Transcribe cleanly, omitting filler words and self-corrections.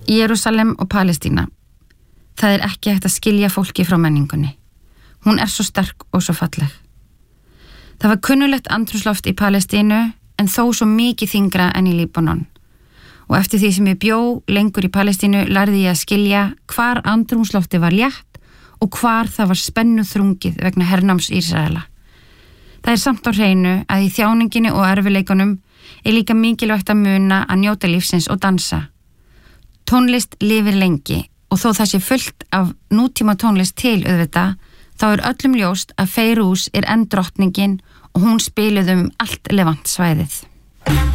Jerúsalem og Palestína. Það ekki hægt að skilja fólki frá menningunni. Hún svo sterk og svo falleg. Það var kunnulegt andrúmsloft í Palestínu en þó svo mikið þyngra en í Líbanon. Og eftir því sem ég bjó lengur í Palestínu lærði ég að skilja hvar andrúmslofti var létt og hvar það var spennuþrungið vegna hernáms Ísraela. Það samt á hreinu að í þjáninginu og erfiðleikunum líka mikilvægt að muna að njóta lífsins og dansa. Tónlist lifir lengi og þó það sé fullt af nútíma tónlist til auðvitað, þá öllum ljóst að Feiruz enn drottningin og hún spiluð allt levant svæðið.